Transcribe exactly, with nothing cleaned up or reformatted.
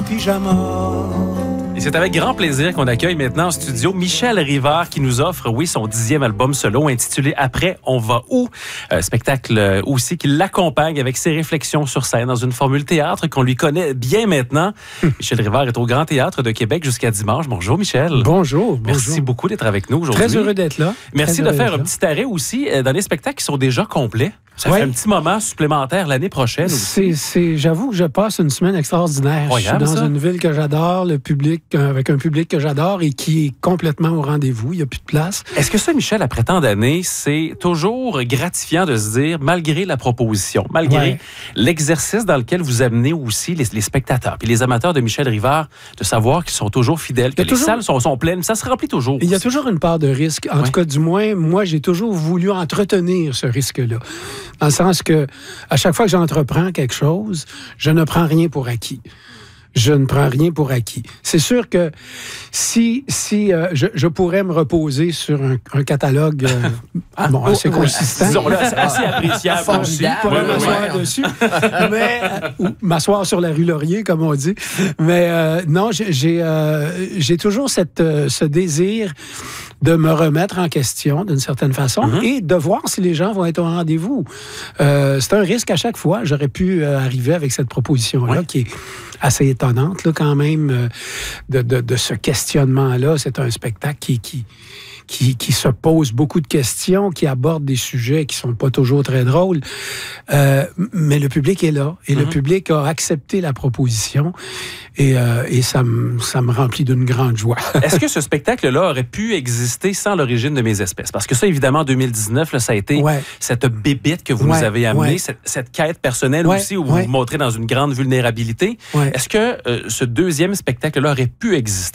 pyjama. Et c'est avec grand plaisir qu'on accueille maintenant en studio Michel Rivard qui nous offre, oui, son dixième album solo intitulé « Après, on va où ?» Un spectacle aussi qui l'accompagne avec ses réflexions sur scène dans une formule théâtre qu'on lui connaît bien maintenant. Hum. Michel Rivard est au Grand Théâtre de Québec jusqu'à dimanche. Bonjour Michel. Bonjour. Merci bonjour. beaucoup d'être avec nous aujourd'hui. Très heureux d'être là. Merci Très de faire un là. petit arrêt aussi dans les spectacles qui sont déjà complets. Ça ouais. fait un petit moment supplémentaire l'année prochaine aussi. C'est, c'est, j'avoue que je passe une semaine extraordinaire. Incroyable, je suis dans ça. une ville que j'adore, le public, avec un public que j'adore et qui est complètement au rendez-vous. Il n'y a plus de place. Est-ce que ça, Michel, après tant d'années, c'est toujours gratifiant de se dire, malgré la proposition, malgré ouais. l'exercice dans lequel vous amenez aussi les, les spectateurs puis les amateurs de Michel Rivard, de savoir qu'ils sont toujours fidèles, que les toujours... salles sont, sont pleines, ça se remplit toujours. Il y a toujours une part de risque. En ouais. tout cas, du moins, moi, j'ai toujours voulu entretenir ce risque-là. Dans le sens que, à chaque fois que j'entreprends quelque chose, je ne prends rien pour acquis. Je ne prends rien pour acquis. C'est sûr que si, si euh, je, je pourrais me reposer sur un, un catalogue euh, ah, bon, assez oh, consistant. Disons-le, assez, assez appréciable aussi. Je pourrais oui, m'asseoir oui, oui. dessus. mais, euh, ou m'asseoir sur la rue Laurier, comme on dit. Mais euh, non, j'ai, j'ai, euh, j'ai toujours cette, euh, ce désir de me remettre en question d'une certaine façon mm-hmm. et de voir si les gens vont être au rendez-vous. Euh, c'est un risque à chaque fois. J'aurais pu euh, arriver avec cette proposition-là oui. qui est assez étonnante là, quand même euh, de, de, de ce questionnement-là. C'est un spectacle qui... qui Qui, qui se pose beaucoup de questions, qui aborde des sujets qui sont pas toujours très drôles. Euh, mais le public est là. Et mm-hmm. le public a accepté la proposition. Et, euh, et ça, me, ça me remplit d'une grande joie. Est-ce que ce spectacle-là aurait pu exister sans l'origine de Mes espèces? Parce que ça, évidemment, en deux mille dix-neuf, là, ça a été ouais. cette bébite que vous ouais. nous avez amenée, ouais. cette, cette quête personnelle ouais. aussi, où ouais. vous vous montrez dans une grande vulnérabilité. Ouais. Est-ce que euh, ce deuxième spectacle-là aurait pu exister?